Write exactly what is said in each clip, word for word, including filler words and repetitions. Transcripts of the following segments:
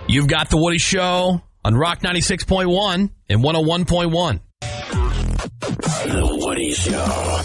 You've got The Woody Show on Rock ninety-six point one and one oh one point one. The Woody Show.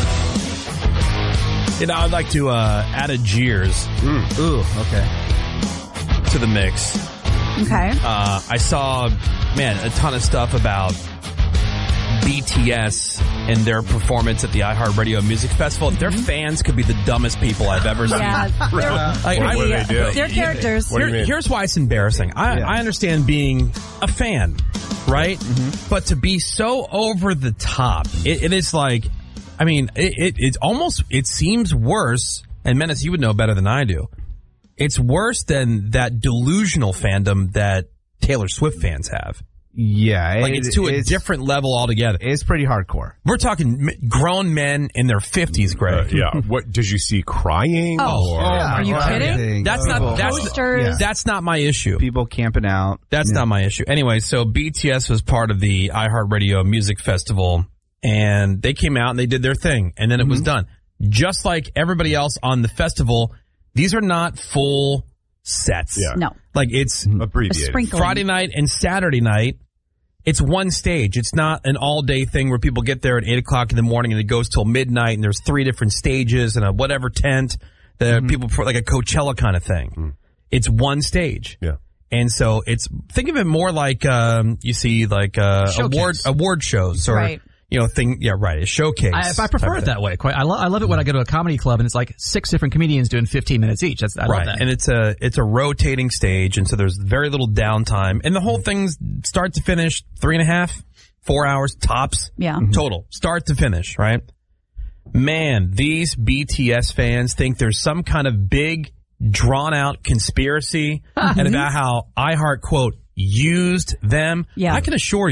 You know, I'd like to uh, add a Jeers. Mm. Ooh, okay. To the mix. Okay. Uh, I saw, man, a ton of stuff about B T S and their performance at the iHeartRadio Music Festival. Their fans could be the dumbest people I've ever seen. Yeah, they're, Like, what I- do they do? They're characters. What do you Here- mean? Here's why it's embarrassing. I, Yeah. I understand being a fan, right? Mm-hmm. But to be so over the top, it, it is like, I mean, it, it it's almost, it seems worse, and Menace, you would know better than I do. It's worse than that delusional fandom that Taylor Swift fans have. Yeah. Like, it- it's to a different level altogether. It's pretty hardcore. We're talking m- grown men in their fifties, Greg. Uh, yeah. What did you see? Crying? Oh, or, are you kidding? Everything. That's not People- that's Posters. that's not my issue. people camping out. That's Yeah. not my issue. Anyway, so B T S was part of the iHeartRadio Music Festival, and they came out and they did their thing, and then it was done. Just like everybody else on the festival, these are not full sets. Yeah. No. Like, it's A Abbreviated. sprinkle. Friday night and Saturday night. It's one stage. It's not an all-day thing where people get there at eight o'clock in the morning and it goes till midnight and there's three different stages and a whatever tent. The people, like a Coachella kind of thing. Mm. It's one stage. Yeah. And so it's, think of it more like, um, you see like, uh, award, Showcase. award shows or, Right. you know, thing, yeah, right, a showcase. I, I prefer it that way. Quite, I, lo- I love it when I go to a comedy club and it's like six different comedians doing fifteen minutes each. That's, I Right. love that. And it's a, it's a rotating stage. And so there's very little downtime and the whole thing's start to finish, three and a half, four hours tops. Yeah. Total, start to finish, right? Man, these B T S fans think there's some kind of big, drawn-out conspiracy and about how iHeart, quote, used them. Yeah. I can assure you.